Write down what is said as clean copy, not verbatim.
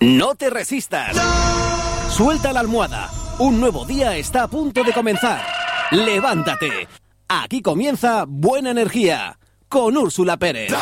No te resistas. Suelta la almohada. Un nuevo día está a punto de comenzar. Levántate. Aquí comienza Buena Energía con Úrsula Pérez.